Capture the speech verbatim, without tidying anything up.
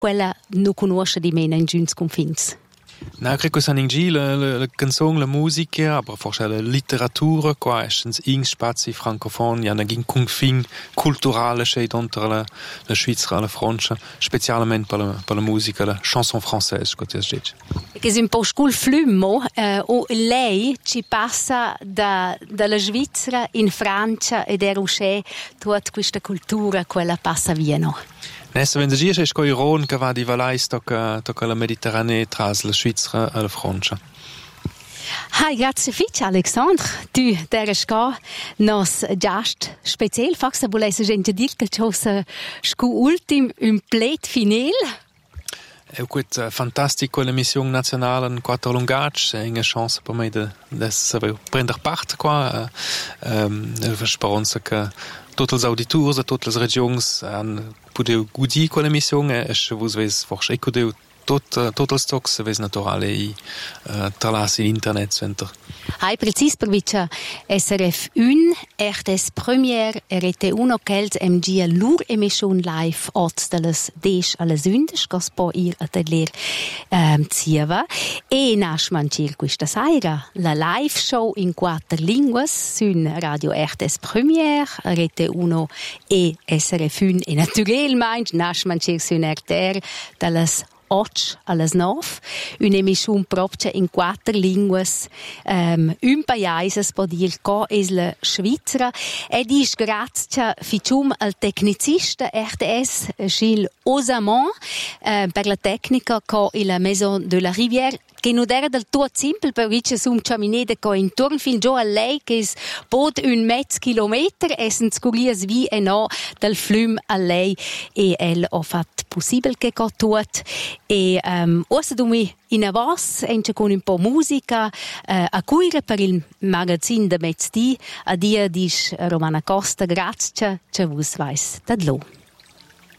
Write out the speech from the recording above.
quella non conosce di meno in giuns confins. No, credo che siano in la, la, la canzone, la musica, ma forse la letteratura, qua sono in spazi francofoni, hanno un confine culturale c'è tra la, la Svizzera e la Francia, specialmente per la, per la musica, la chanson française, come si dice. Che è un po' scul flumo, eh, o lei ci passa da, dalla Svizzera in Francia ed è c'è tutta questa cultura, quella passa via, no? Nessa vendagia c'è sco iron che va di valais tocca tocca la Mediterranea tra la Svizzera e la Francia. Hi, grazie fitch Alexandre. Tu der sco nos just speziell fax volesse gente dir che c'è sco ultim un plet final. È questa fantastica l'emissione nazionale in quattro lungage, è una chance per me di prendere parte qua. Um, la speranza che tutti gli auditori e tutte le regioni hanno potuto godere quell'emissione e se voi avete forse goduto tutti i stocks avete naturale e tralassi internet center. Hai precis per vice S R F uno, R T S Premiere, R T uno Kels M G lur emission live oz delles desch alle sündes, cos po ir atelier ehm, zieva. E nas mancir questa sera la live show in quattro linguas sun Radio R T S Premiere, R T uno e S R F uno e naturalmente nas mancir sun R T R delles Oggi alle nove, un'emissione proprio in quattro lingue, um, un paese, può dire, che è la Svizzera, ed è grazie al tecnicista R T S Gilles Osamont uh, per la tecnica che è la Maison de la Rivière, che non era del tutto semplice, perché c'è un ciaminete che intorno fin giù a lei, che è pod un mezzo chilometro, e senza curios vi e no dal fiume a lei, e elle ha fatto possibile che che tut. E um, ora dumi in avos, ence con un po' musica, uh, a cuire per il magazzino de mezz'dì, a dia dis Romana Costa, grazie, ce vos vais dadlo.